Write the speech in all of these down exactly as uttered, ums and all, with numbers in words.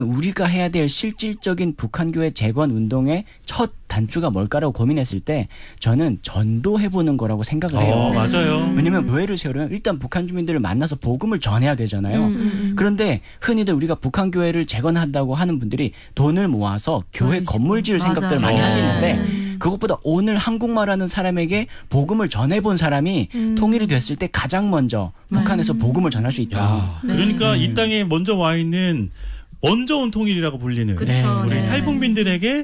우리가 해야 될 실질적인 북한교회 재건 운동의 첫 단추가 뭘까라고 고민했을 때 저는 전도해보는 거라고 생각을 해요. 어, 맞아요. 왜냐하면 교회를 세우려면 일단 북한 주민들을 만나서 복음을 전해야 되잖아요. 음, 음. 그런데 흔히들 우리가 북한교회를 재건한다고 하는 분들이 돈을 모아서 교회 그렇지. 건물 지을 맞아요. 생각들을 많이 어. 하시는데 그것보다 오늘 한국말하는 사람에게 복음을 전해본 사람이 음. 통일이 됐을 때 가장 먼저 북한에서 음. 복음을 전할 수 있다. 야, 그러니까 네. 이 땅에 먼저 와 있는 먼저 온 통일이라고 불리는 그쵸, 우리 네. 탈북민들에게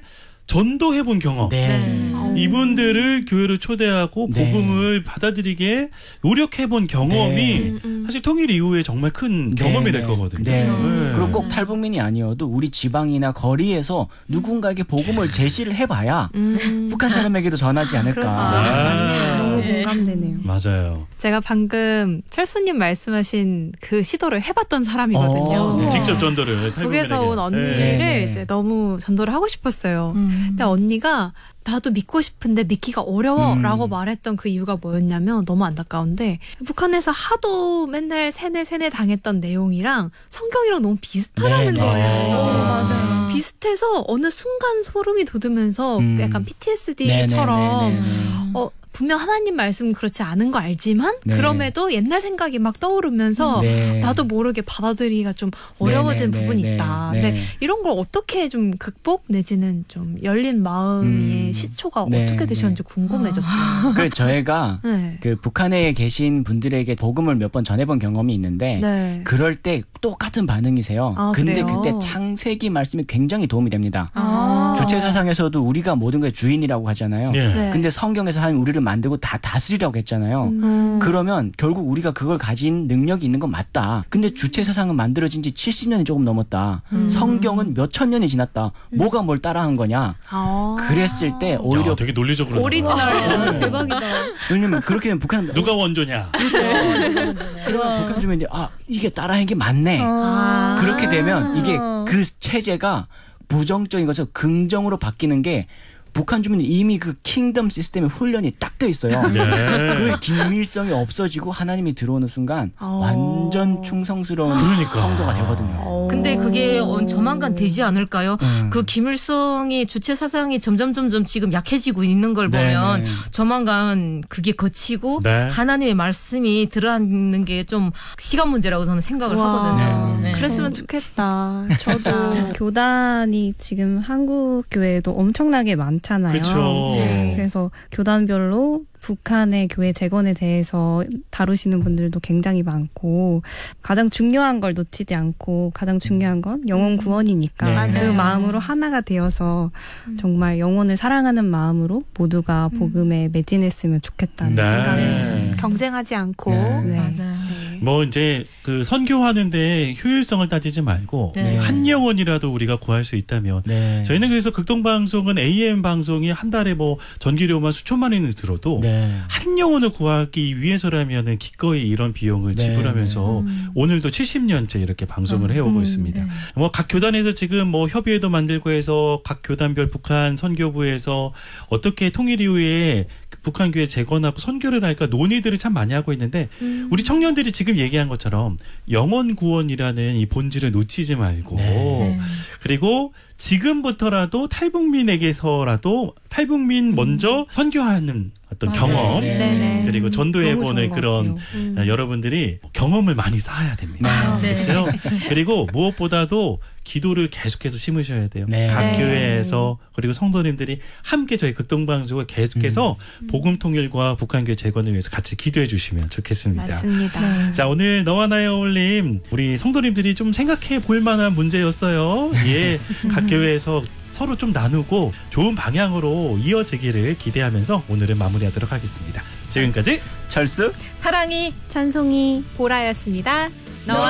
전도해본 경험. 네. 이분들을 교회로 초대하고 네. 복음을 받아들이게 노력해본 경험이 네. 사실 통일 이후에 정말 큰 네. 경험이 될 거거든요. 네. 네. 그리고 꼭 탈북민이 아니어도 우리 지방이나 거리에서 누군가에게 복음을 제시를 해봐야 음. 북한 사람에게도 전하지 않을까. 그렇죠. 아. 너무 공감되네요. 맞아요. 제가 방금 철수님 말씀하신 그 시도를 해봤던 사람이거든요. 어, 네. 직접 전도를. 북에서 온 언니를 네. 이제 너무 전도를 하고 싶었어요. 음. 근데 언니가 나도 믿고 싶은데 믿기가 어려워라고 음. 말했던 그 이유가 뭐였냐면 너무 안타까운데 북한에서 하도 맨날 세뇌 세뇌 당했던 내용이랑 성경이랑 너무 비슷하다는 네네. 거예요. 어, 맞아요. 비슷해서 어느 순간 소름이 돋으면서 음. 약간 피티에스디처럼 네네네네. 어 분명 하나님 말씀은 그렇지 않은 거 알지만 네. 그럼에도 옛날 생각이 막 떠오르면서 네. 나도 모르게 받아들이기가 좀 어려워진 네, 네, 부분이 네, 있다. 네. 근데 이런 걸 어떻게 좀 극복 내지는 좀 열린 마음의 음. 시초가 네, 어떻게 되셨는지 네. 궁금해졌어요. 그래서 저희가 네. 그 북한에 계신 분들에게 복음을 몇 번 전해본 경험이 있는데 네. 그럴 때 똑같은 반응이세요. 아, 근데 그래요? 그때 창세기 말씀이 굉장히 도움이 됩니다. 아. 주체사상에서도 우리가 모든 것의 주인이라고 하잖아요. 네. 네. 근데 성경에서 하나님 우리를 만들고 다 다스리라고 했잖아요. 음. 그러면 결국 우리가 그걸 가진 능력이 있는 건 맞다. 근데 주체사상은 만들어진 지 칠십 년이 조금 넘었다. 음. 성경은 몇천 년이 지났다. 뭐가 뭘 따라한 거냐. 아. 그랬을 때 오히려 야, 되게 논리적으로 오리지널 대박이다. 왜냐면 그렇게 되면 북한 누가 원조냐. 그러면 북한 주민들이 아 이게 따라한 게 맞네. 아. 그렇게 되면 이게 그 체제가 부정적인 것에서 긍정으로 바뀌는 게 북한 주민은 이미 그 킹덤 시스템의 훈련이 딱 돼 있어요. 네. 그 긴밀성이 없어지고 하나님이 들어오는 순간 오. 완전 충성스러운 그러니까. 성도가 되거든요. 오. 근데 그게 조만간 되지 않을까요? 음. 그 기밀성이 주체 사상이 점점 점점 지금 약해지고 있는 걸 보면 네네. 조만간 그게 거치고 네. 하나님의 말씀이 들어앉는 게 좀 시간 문제라고 저는 생각을 와. 하거든요. 네. 그랬으면 좋겠다. 저도 교단이 지금 한국 교회도 엄청나게 많잖아요. 그렇죠. 네. 그래서 교단별로 북한의 교회 재건에 대해서 다루시는 분들도 굉장히 많고 가장 중요한 걸 놓치지 않고 가장 중요한 건 영혼 구원이니까 네. 그 마음으로 하나가 되어서 정말 영혼을 사랑하는 마음으로 모두가 복음에 매진했으면 좋겠다는 네. 생각이 네. 경쟁하지 않고 네. 네. 맞아요. 뭐 이제 그 선교하는데 효율성을 따지지 말고 네. 한 영혼이라도 우리가 구할 수 있다면 네. 저희는 그래서 극동방송은 에이엠 방송이 한 달에 뭐 전기료만 수천만 원이 들어도 네. 한 영혼을 구하기 위해서라면은 기꺼이 이런 비용을 네. 지불하면서 음. 오늘도 칠십 년째 이렇게 방송을 해오고 음, 있습니다. 네. 뭐 각 교단에서 지금 뭐 협의회도 만들고 해서 각 교단별 북한 선교부에서 어떻게 통일 이후에 북한 교회 재건하고 선교를 할까 논의들을 참 많이 하고 있는데 음. 우리 청년들이 지금 얘기한 것처럼 영혼 구원이라는 이 본질을 놓치지 말고 네. 그리고 지금부터라도 탈북민에게서라도 탈북민 먼저 선교하는 어떤 맞아요. 경험 네. 그리고 전도해보는 그런 음. 여러분들이 경험을 많이 쌓아야 됩니다. 아, 네. 그렇죠? 그리고 무엇보다도 기도를 계속해서 심으셔야 돼요. 네. 각 네. 교회에서 그리고 성도님들이 함께 저희 극동방송을 계속해서 음. 복음 통일과 북한교회 재건을 위해서 같이 기도해 주시면 좋겠습니다. 맞습니다. 네. 자, 오늘 너와 나의 어울림 우리 성도님들이 좀 생각해 볼 만한 문제였어요. 예, 각 교회에서 서로 좀 나누고 좋은 방향으로 이어지기를 기대하면서 오늘은 마무리하도록 하겠습니다. 지금까지 철수, 사랑이, 찬송이, 보라였습니다.